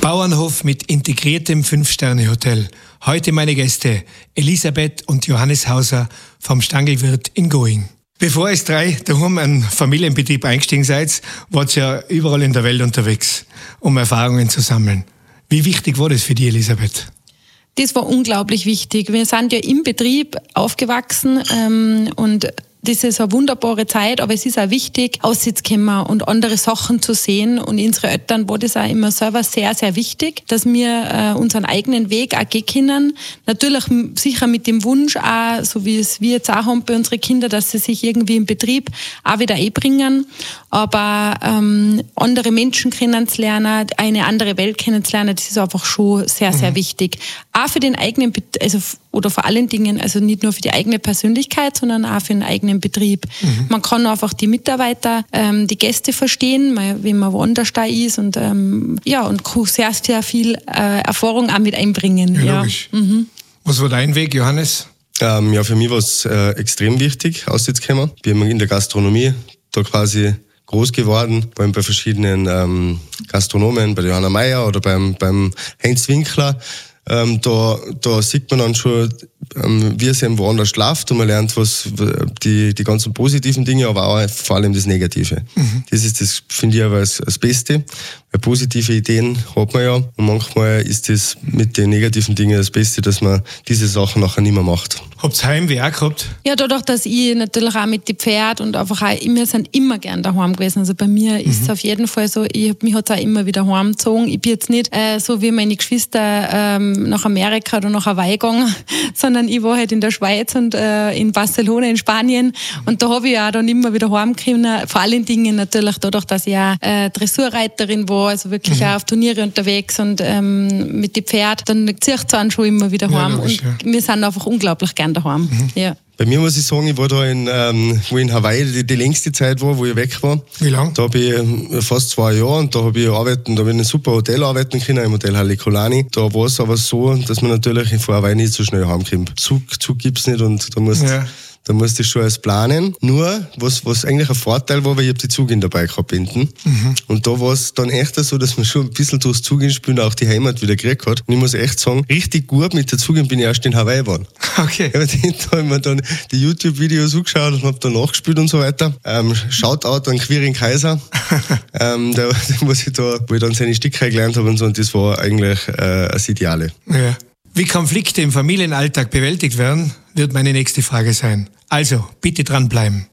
Bauernhof mit integriertem 5-Sterne-Hotel. Heute meine Gäste Elisabeth und Johannes Hauser vom Stangelwirt in Going. Bevor ihr drei daheim einen Familienbetrieb eingestiegen seid, wart ihr ja überall in der Welt unterwegs, um Erfahrungen zu sammeln. Wie wichtig war das für dich, Elisabeth? Das war unglaublich wichtig. Wir sind ja im Betrieb aufgewachsen und das ist eine wunderbare Zeit, aber es ist auch wichtig, auszukommen und andere Sachen zu sehen. Und unsere Eltern war das auch immer selber sehr, sehr wichtig, dass wir unseren eigenen Weg auch gehen können. Natürlich sicher mit dem Wunsch auch, so wie es wir jetzt auch haben bei unseren Kindern, dass sie sich irgendwie im Betrieb auch wieder einbringen. Aber andere Menschen kennenzulernen, eine andere Welt kennenzulernen, das ist einfach schon sehr, sehr wichtig. Auch für den eigenen, oder vor allen Dingen, also nicht nur für die eigene Persönlichkeit, sondern auch für den eigenen Betrieb. Man kann einfach die Mitarbeiter, die Gäste verstehen, wenn man woanders da ist und und sehr, sehr viel Erfahrung auch mit einbringen. Ja, logisch. Was war dein Weg, Johannes? Für mich war es extrem wichtig, auszukommen. Ich bin in der Gastronomie da quasi groß geworden, bei verschiedenen Gastronomen, bei der Johanna Meier oder beim Heinz Winkler. Da sieht man dann schon, wie es eben woanders schlaft und man lernt die ganzen positiven Dinge, aber auch vor allem das Negative. Das finde ich aber das Beste, weil positive Ideen hat man ja und manchmal ist das mit den negativen Dingen das Beste, dass man diese Sachen nachher nicht mehr macht. Habt ihr Heimweh auch gehabt? Ja, dadurch, dass ich natürlich auch mit den Pferden und einfach auch, wir sind immer gern daheim gewesen. Also bei mir ist es auf jeden Fall so, mich hat es auch immer wieder heimgezogen. Ich bin jetzt nicht so wie meine Geschwister nach Amerika oder nach Hawaii gegangen, sondern ich war halt in der Schweiz und in Barcelona in Spanien und da habe ich auch dann immer wieder heimgekommen. Vor allen Dingen natürlich dadurch, dass ich auch Dressurreiterin war, also wirklich auch auf Turniere unterwegs und mit den Pferden, dann zieht es einen schon immer wieder heim. Logisch, und wir sind einfach unglaublich gern daheim. Ja. Bei mir muss ich sagen, ich war da wo in Hawaii die längste Zeit war, wo ich weg war. Wie lang? Da habe ich fast 2 Jahre und da habe ich in einem super Hotel arbeiten können, im Hotel Halekulani. Da war es aber so, dass man natürlich von Hawaii nicht so schnell heimkommt. Zug gibt's nicht und da musste ich schon alles planen. Nur, was eigentlich ein Vorteil war, weil ich habe die Zugin dabei gehabt hinten. Und da war es dann echt so, dass man schon ein bisschen durchs Zuginspielen auch die Heimat wieder gekriegt hat. Und ich muss echt sagen, richtig gut mit der Zugin bin ich erst in Hawaii geworden. Okay. Da habe ich mir dann die YouTube-Videos angeschaut und habe dann nachgespielt und so weiter. Shoutout an Quirin Kaiser. Wo ich dann seine Stücke gelernt habe und so. Und das war eigentlich das Ideale. Ja. Wie Konflikte im Familienalltag bewältigt werden, wird meine nächste Frage sein. Also, bitte dranbleiben.